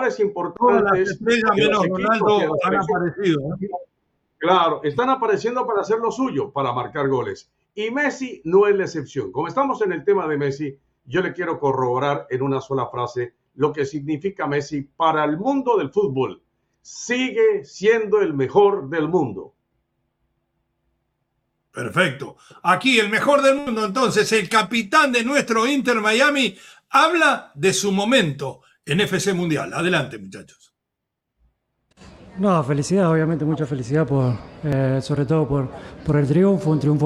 jugadores Todas las importantes estrellas de los menos equipos y de Ronaldo las han selecciones. aparecido. Claro, están apareciendo para hacer lo suyo, para marcar goles. Y Messi no es la excepción. Como estamos en el tema de Messi, yo le quiero corroborar en una sola frase lo que significa Messi para el mundo del fútbol. Sigue siendo el mejor del mundo. Perfecto. Aquí el mejor del mundo, entonces, el capitán de nuestro Inter Miami, habla de su momento en FC Mundial. Adelante, muchachos. No, felicidad, obviamente mucha felicidad sobre todo por el triunfo, un triunfo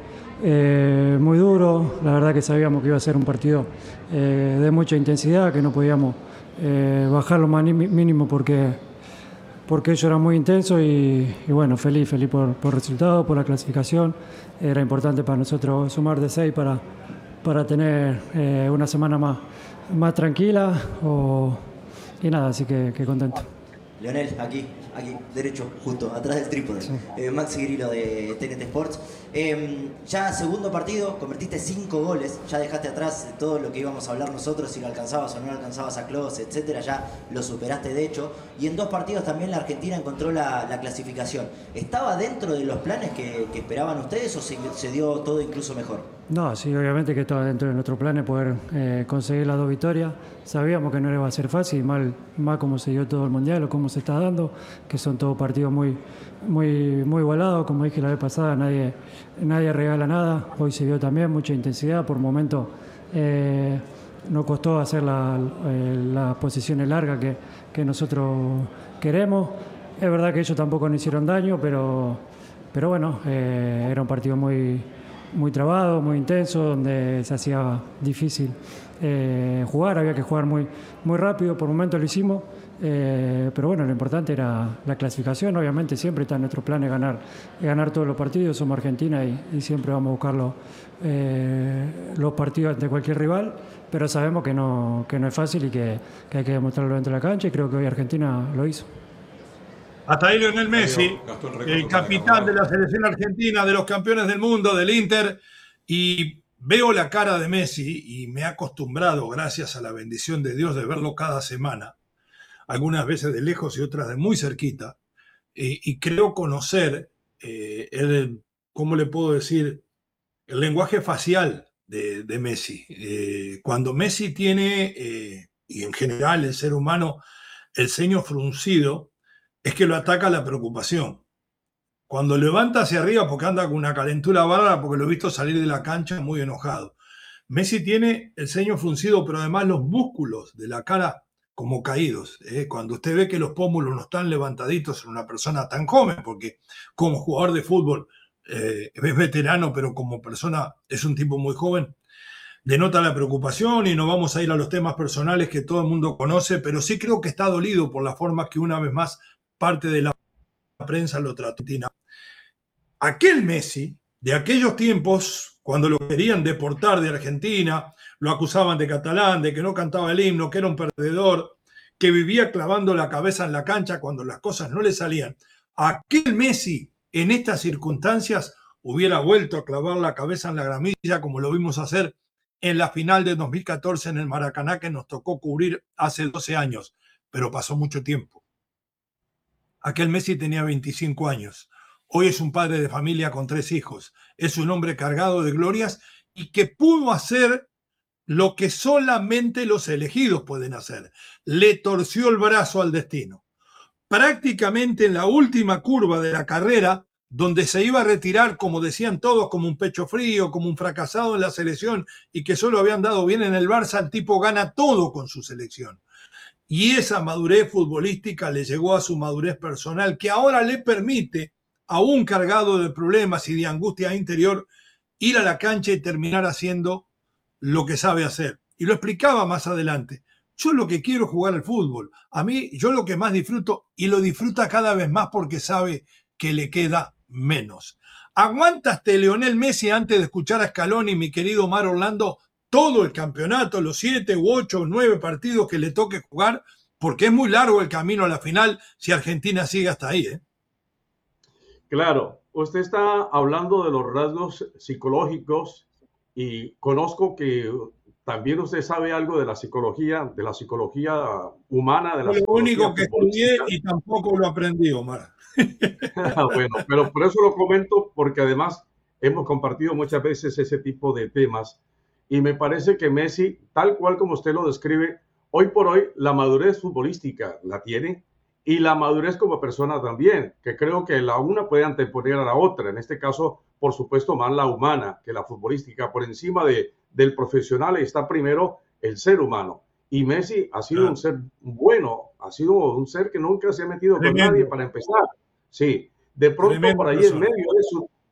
muy duro. La verdad que sabíamos que iba a ser un partido de mucha intensidad, que no podíamos bajar lo más mínimo porque ello era muy intenso y bueno, feliz por el resultado, por la clasificación. Era importante para nosotros sumar de 6 para tener una semana más tranquila y nada, así que contento. Leonel, aquí, derecho, justo, atrás del trípode. Sí. Maxi Grillo de TNT Sports. Ya segundo partido, convertiste 5 goles, ya dejaste atrás todo lo que íbamos a hablar nosotros, si lo alcanzabas o no alcanzabas a Klose, etcétera, ya lo superaste de hecho. Y en 2 partidos también la Argentina encontró la clasificación. ¿Estaba dentro de los planes que esperaban ustedes o se dio todo incluso mejor? No, sí, obviamente que estaba dentro de nuestros planes poder conseguir las 2 victorias. Sabíamos que no iba a ser fácil, más como se dio todo el Mundial o cómo se está dando, que son todos partidos muy igualados. Como dije la vez pasada, nadie regala nada. Hoy se vio también mucha intensidad. Por momentos nos costó hacer las posiciones largas que nosotros queremos. Es verdad que ellos tampoco nos hicieron daño, pero bueno, era un partido muy trabado, muy intenso, donde se hacía difícil jugar, había que jugar muy rápido, por momentos lo hicimos, pero bueno, lo importante era la clasificación. Obviamente siempre está en nuestro plan ganar todos los partidos, somos Argentina y siempre vamos a buscar los partidos ante cualquier rival, pero sabemos que no es fácil y que hay que demostrarlo dentro de la cancha, y creo que hoy Argentina lo hizo. Hasta ahí Lionel Messi, el capitán de la selección argentina, de los campeones del mundo, del Inter, y veo la cara de Messi y me he acostumbrado, gracias a la bendición de Dios, de verlo cada semana, algunas veces de lejos y otras de muy cerquita, y creo conocer ¿cómo le puedo decir? El lenguaje facial de Messi. Cuando Messi tiene, y en general el ser humano, el ceño fruncido, es que lo ataca la preocupación. Cuando levanta hacia arriba porque anda con una calentura bárbara, porque lo he visto salir de la cancha muy enojado. Messi tiene el ceño fruncido, pero además los músculos de la cara como caídos. Cuando usted ve que los pómulos no están levantaditos en una persona tan joven, porque como jugador de fútbol es veterano, pero como persona es un tipo muy joven, denota la preocupación, y no vamos a ir a los temas personales que todo el mundo conoce, pero sí creo que está dolido por la forma que una vez más parte de la prensa lo trató. Aquel Messi de aquellos tiempos, cuando lo querían deportar de Argentina, lo acusaban de catalán, de que no cantaba el himno, que era un perdedor, que vivía clavando la cabeza en la cancha cuando las cosas no le salían. Aquel Messi en estas circunstancias hubiera vuelto a clavar la cabeza en la gramilla, como lo vimos hacer en la final de 2014 en el Maracaná, que nos tocó cubrir hace 12 años, pero pasó mucho tiempo. Aquel Messi tenía 25 años. Hoy es un padre de familia con 3 hijos. Es un hombre cargado de glorias y que pudo hacer lo que solamente los elegidos pueden hacer. Le torció el brazo al destino. Prácticamente en la última curva de la carrera, donde se iba a retirar, como decían todos, como un pecho frío, como un fracasado en la selección y que solo habían dado bien en el Barça, el tipo gana todo con su selección. Y esa madurez futbolística le llegó a su madurez personal, que ahora le permite, aún cargado de problemas y de angustia interior, ir a la cancha y terminar haciendo lo que sabe hacer. Y lo explicaba más adelante. Yo lo que quiero es jugar al fútbol. A mí, yo lo que más disfruto, y lo disfruta cada vez más porque sabe que le queda menos. ¿Aguantaste, Lionel Messi, antes de escuchar a Scaloni, mi querido Omar Orlando, todo el campeonato, los 7 u 8 o 9 partidos que le toque jugar? Porque es muy largo el camino a la final si Argentina sigue hasta ahí, ¿eh? Claro, usted está hablando de los rasgos psicológicos y conozco que también usted sabe algo de la psicología humana, de la Fue lo psicología único que estudié futbolística. y tampoco lo aprendí, Omar. Bueno, pero por eso lo comento, porque además hemos compartido muchas veces ese tipo de temas y me parece que Messi, tal cual como usted lo describe, hoy por hoy la madurez futbolística la tiene y la madurez como persona también, que creo que la una puede anteponer a la otra. En este caso, por supuesto, más la humana que la futbolística. Por encima del profesional está primero el ser humano. Y Messi ha sido un ser bueno, ha sido un ser que nunca se ha metido con nadie Tremendo, para empezar. Sí, de pronto tremenda por ahí en persona. medio de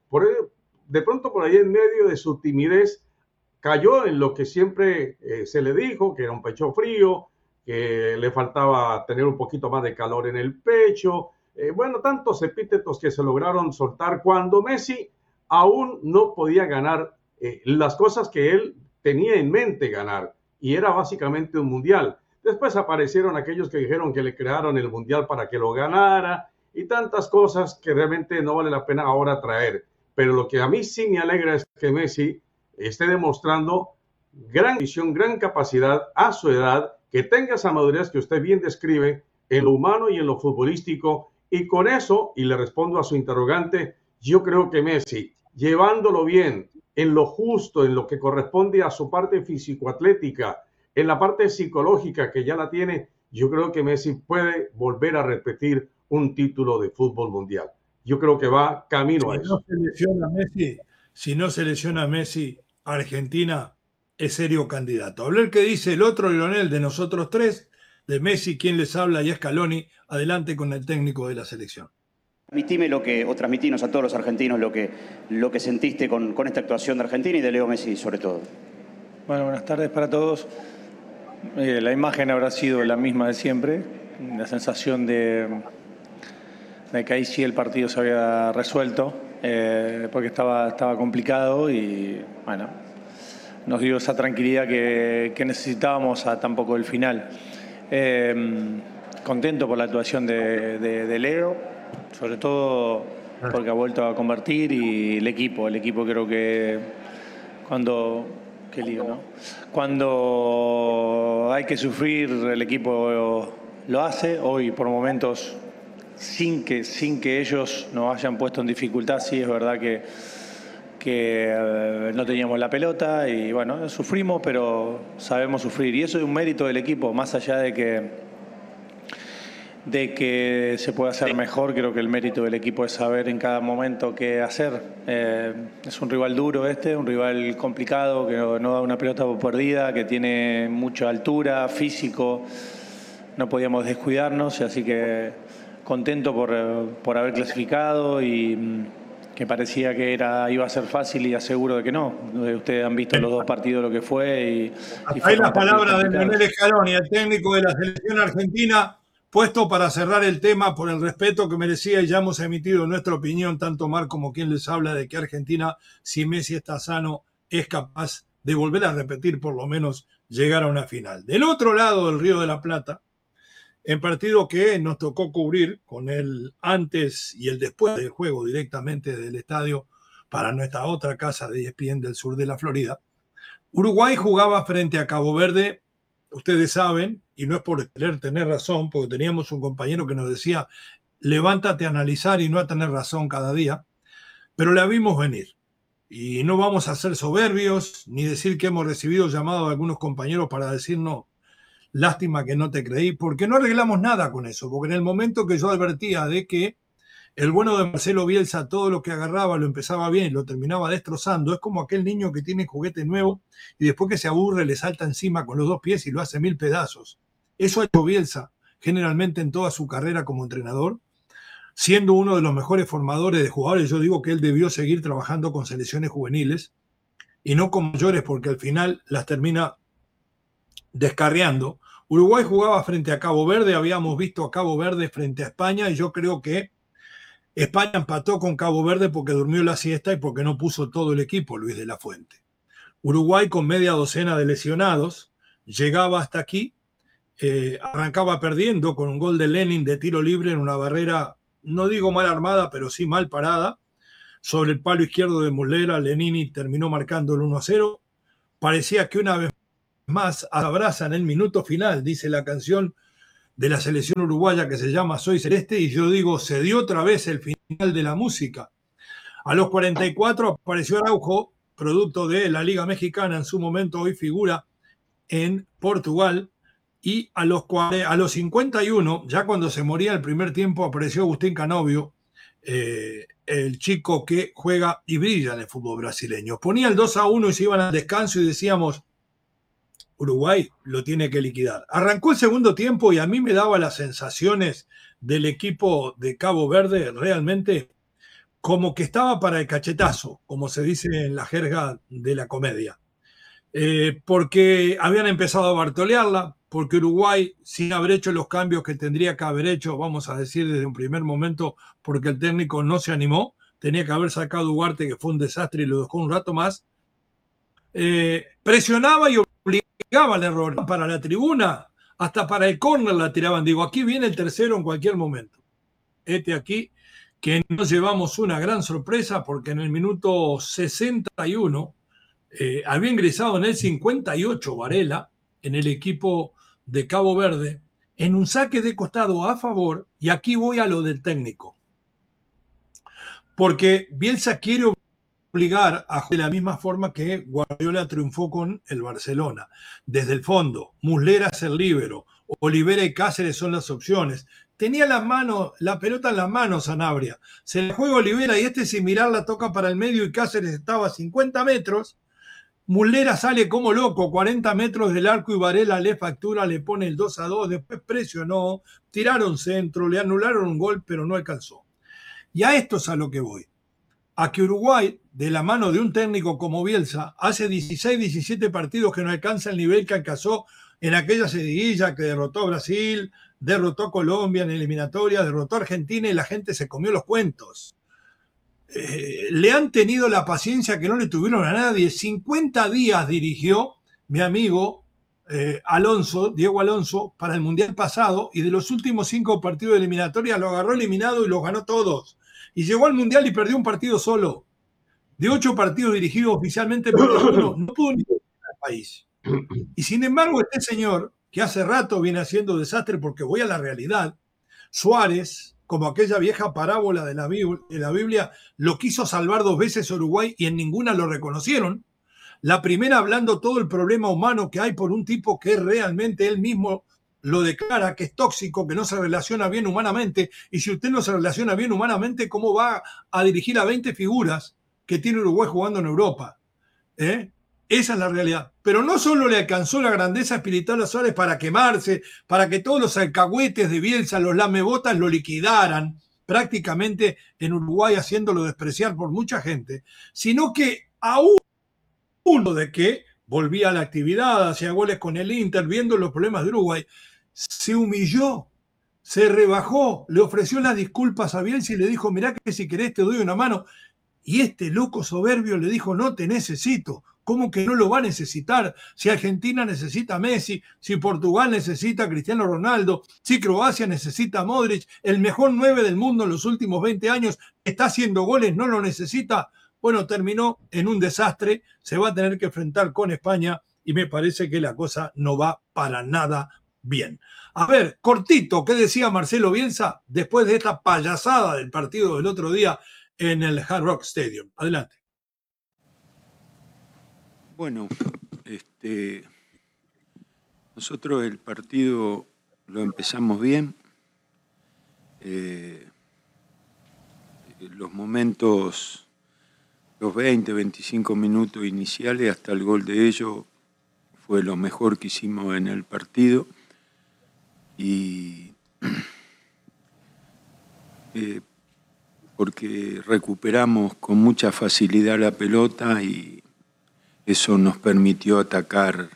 de pronto por ahí en medio de su timidez cayó en lo que siempre se le dijo, que era un pecho frío, que le faltaba tener un poquito más de calor en el pecho. Bueno, tantos epítetos que se lograron soltar cuando Messi aún no podía ganar las cosas que él tenía en mente ganar, y era básicamente un mundial. Después aparecieron aquellos que dijeron que le crearon el mundial para que lo ganara y tantas cosas que realmente no vale la pena ahora traer. Pero lo que a mí sí me alegra es que Messi esté demostrando gran visión, gran capacidad a su edad, que tenga esa madurez que usted bien describe en lo humano y en lo futbolístico. Y con eso, y le respondo a su interrogante, yo creo que Messi, llevándolo bien, en lo justo, en lo que corresponde a su parte físico-atlética, en la parte psicológica que ya la tiene, yo creo que Messi puede volver a repetir un título de fútbol mundial. Yo creo que va camino a Si no eso. se lesiona Messi, si no se lesiona Messi, Argentina es serio candidato. Hablé el que dice el otro Lionel de nosotros tres, de Messi, quien les habla y Scaloni, adelante con el técnico de la selección. Transmitime o transmitinos a todos los argentinos lo que sentiste con esta actuación de Argentina y de Leo Messi sobre todo. Bueno, buenas tardes para todos. La imagen habrá sido la misma de siempre, la sensación de que ahí sí el partido se había resuelto, porque estaba complicado y bueno, nos dio esa tranquilidad que necesitábamos a tan poco el final. Contento por la actuación de Leo, sobre todo porque ha vuelto a convertir, y el equipo creo que qué lío, ¿no? Cuando hay que sufrir, el equipo lo hace. Hoy, por momentos, sin que ellos nos hayan puesto en dificultad, sí es verdad que no teníamos la pelota y bueno, sufrimos, pero sabemos sufrir. Y eso es un mérito del equipo, más allá de que se pueda hacer mejor. Creo que el mérito del equipo es saber en cada momento qué hacer. Es un rival duro un rival complicado, que no da una pelota por perdida, que tiene mucha altura, físico. No podíamos descuidarnos, así que contento por haber clasificado, y que parecía que iba a ser fácil, y aseguro de que no. Ustedes han visto los dos partidos lo que fue. Hasta ahí las palabras de Lionel Scaloni, el técnico de la selección argentina, puesto para cerrar el tema por el respeto que merecía, y ya hemos emitido nuestra opinión, tanto Mar como quien les habla, de que Argentina, si Messi está sano, es capaz de volver a repetir, por lo menos llegar a una final. Del otro lado del Río de la Plata, en partido que nos tocó cubrir con el antes y el después del juego directamente del estadio para nuestra otra casa de ESPN del sur de la Florida, Uruguay jugaba frente a Cabo Verde. Ustedes saben, y no es por querer tener razón, porque teníamos un compañero que nos decía, levántate a analizar y no a tener razón cada día, pero la vimos venir. Y no vamos a ser soberbios, ni decir que hemos recibido llamados de algunos compañeros para decirnos, lástima que no te creí, porque no arreglamos nada con eso, porque en el momento que yo advertía de que el bueno de Marcelo Bielsa, todo lo que agarraba lo empezaba bien, lo terminaba destrozando, es como aquel niño que tiene juguete nuevo y después que se aburre le salta encima con los dos pies y lo hace 1000 pedazos. Eso ha hecho Bielsa generalmente en toda su carrera como entrenador, siendo uno de los mejores formadores de jugadores. Yo digo que él debió seguir trabajando con selecciones juveniles y no con mayores, porque al final las termina descarriando. Uruguay jugaba frente a Cabo Verde, habíamos visto a Cabo Verde frente a España, y yo creo que España empató con Cabo Verde porque durmió la siesta y porque no puso todo el equipo Luis de la Fuente. Uruguay, con media docena de lesionados, llegaba hasta aquí, arrancaba perdiendo con un gol de Lenin de tiro libre en una barrera, no digo mal armada, pero sí mal parada, sobre el palo izquierdo de Muslera. Lenini terminó marcando el 1-0. Parecía que una vez más abraza en el minuto final, dice la canción de la selección uruguaya que se llama Soy Celeste, y yo digo, se dio otra vez el final de la música. A los 44 apareció Araujo, producto de la Liga Mexicana, en su momento hoy figura en Portugal, y a los 51, ya cuando se moría el primer tiempo, apareció Agustín Canovio, el chico que juega y brilla en el fútbol brasileño. Ponía el 2-1 y se iban al descanso y decíamos, Uruguay lo tiene que liquidar. Arrancó el segundo tiempo y a mí me daba las sensaciones del equipo de Cabo Verde realmente como que estaba para el cachetazo, como se dice en la jerga de la comedia. Porque habían empezado a bartolearla, porque Uruguay, sin haber hecho los cambios que tendría que haber hecho, vamos a decir desde un primer momento, porque el técnico no se animó, tenía que haber sacado a Ugarte, que fue un desastre y lo dejó un rato más, presionaba y obligaba al error. Para la tribuna, hasta para el córner la tiraban. Digo, aquí viene el tercero en cualquier momento. Aquí, que nos llevamos una gran sorpresa, porque en el minuto 61 había ingresado en el 58 Varela, en el equipo de Cabo Verde, en un saque de costado a favor, y aquí voy a lo del técnico. Porque Bielsa quiere obligar a jugar de la misma forma que Guardiola triunfó con el Barcelona. Desde el fondo, Muslera es el líbero, Olivera y Cáceres son las opciones. Tenía la pelota en las manos Sanabria. Se le juega Olivera y sin mirar la toca para el medio y Cáceres estaba a 50 metros. Muslera sale como loco, 40 metros del arco y Varela le factura, le pone el 2-2, después presionó, tiraron centro, le anularon un gol, pero no alcanzó. Y a esto es a lo que voy. A que Uruguay, de la mano de un técnico como Bielsa, hace 16, 17 partidos que no alcanza el nivel que alcanzó en aquella seguidilla que derrotó a Brasil, derrotó a Colombia en eliminatoria, derrotó a Argentina y la gente se comió los cuentos. Le han tenido la paciencia que no le tuvieron a nadie. 50 días dirigió mi amigo Diego Alonso, para el Mundial pasado, y de los últimos 5 partidos de eliminatoria lo agarró eliminado y los ganó todos. Y llegó al Mundial y perdió un partido solo. De 8 partidos dirigidos oficialmente, perdió uno. No pudo ni al país. Y sin embargo, este señor, que hace rato viene haciendo desastre, porque voy a la realidad, Suárez, como aquella vieja parábola de la Biblia, lo quiso salvar 2 veces a Uruguay y en ninguna lo reconocieron. La primera hablando todo el problema humano que hay por un tipo que realmente él mismo lo declara, que es tóxico, que no se relaciona bien humanamente. Y si usted no se relaciona bien humanamente, ¿cómo va a dirigir a 20 figuras que tiene Uruguay jugando en Europa? Esa es la realidad. Pero no solo le alcanzó la grandeza espiritual a Suárez para quemarse, para que todos los alcahuetes de Bielsa, los lamebotas, lo liquidaran prácticamente en Uruguay, haciéndolo despreciar por mucha gente, sino que aún uno de que volvía a la actividad, hacía goles con el Inter, viendo los problemas de Uruguay, se humilló, se rebajó, le ofreció las disculpas a Bielsa y le dijo, mirá que si querés te doy una mano. Y este loco soberbio le dijo, no te necesito. ¿Cómo que no lo va a necesitar? Si Argentina necesita a Messi, si Portugal necesita a Cristiano Ronaldo, si Croacia necesita a Modric, el mejor 9 del mundo en los últimos 20 años, está haciendo goles, no lo necesita. Bueno, terminó en un desastre, se va a tener que enfrentar con España y me parece que la cosa no va para nada bien. A ver, cortito, ¿qué decía Marcelo Bielsa después de esta payasada del partido del otro día en el Hard Rock Stadium? Adelante. Bueno, nosotros el partido lo empezamos bien. Los momentos, los 20, 25 minutos iniciales hasta el gol de ellos fue lo mejor que hicimos en el partido. Y porque recuperamos con mucha facilidad la pelota y eso nos permitió atacar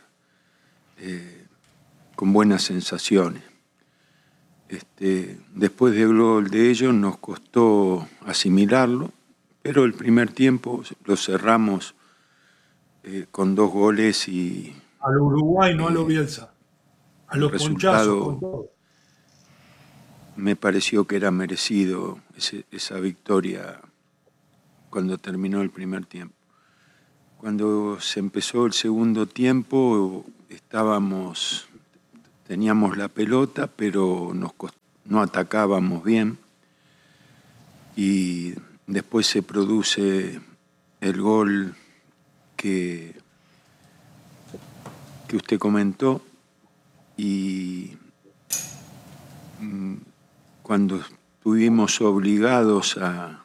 con buenas sensaciones. Después del gol de ellos nos costó asimilarlo, pero el primer tiempo lo cerramos con 2 goles y... Al Uruguay, no a lo Bielsa. A los ponchazos. Con todo. Me pareció que era merecido esa victoria cuando terminó el primer tiempo. Cuando se empezó el segundo tiempo, teníamos la pelota, pero no atacábamos bien. Y después se produce el gol que usted comentó, y cuando estuvimos obligados a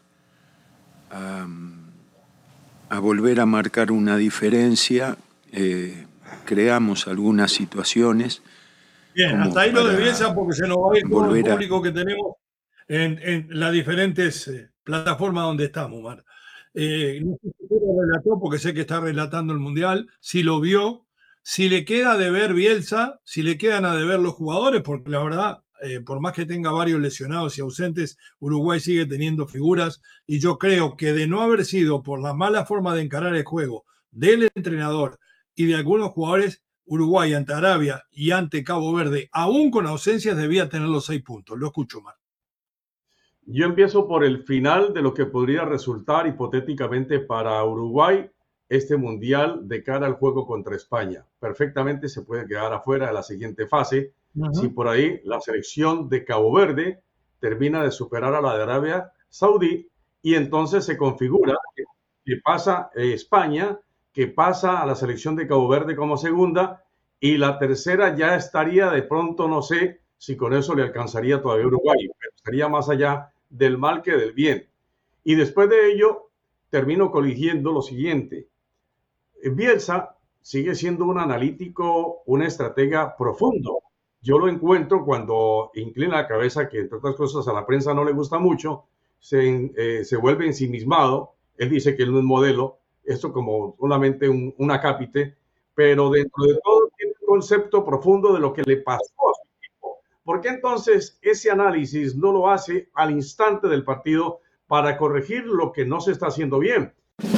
volver a marcar una diferencia, creamos algunas situaciones. Bien, hasta ahí lo de Bielsa, porque se nos va a ir todo el público que tenemos en las diferentes plataformas donde estamos, Mar. No sé si usted lo relató, porque sé que está relatando el Mundial, si lo vio, si le queda de ver Bielsa, si le quedan a deber los jugadores, porque la verdad, por más que tenga varios lesionados y ausentes, Uruguay sigue teniendo figuras, y yo creo que de no haber sido por la mala forma de encarar el juego del entrenador y de algunos jugadores, Uruguay ante Arabia y ante Cabo Verde, aún con ausencias, debía tener los 6 puntos. Lo escucho, Mar. Yo empiezo por el final de lo que podría resultar hipotéticamente para Uruguay este mundial de cara al juego contra España. Perfectamente se puede quedar afuera de la siguiente fase si por ahí la selección de Cabo Verde termina de superar a la de Arabia Saudí, y entonces se configura que pasa España, que pasa a la selección de Cabo Verde como segunda, y la tercera ya estaría de pronto, no sé si con eso le alcanzaría todavía a Uruguay, pero estaría más allá del mal que del bien. Y después de ello, termino coligiendo lo siguiente. Bielsa sigue siendo un analítico, un estratega profundo. Yo lo encuentro cuando inclina la cabeza, que entre otras cosas a la prensa no le gusta mucho, se vuelve ensimismado. Él dice que él no es modelo, esto como solamente un acápite, pero dentro de todo tiene un concepto profundo de lo que le pasó a su equipo. ¿Por qué entonces ese análisis no lo hace al instante del partido para corregir lo que no se está haciendo bien?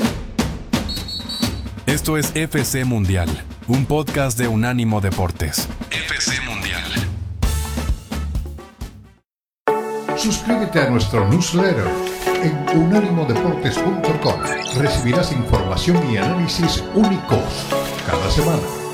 Esto es FC Mundial, un podcast de Unánimo Deportes. FC Mundial. Suscríbete a nuestro newsletter en unánimodeportes.com. Recibirás información y análisis únicos cada semana.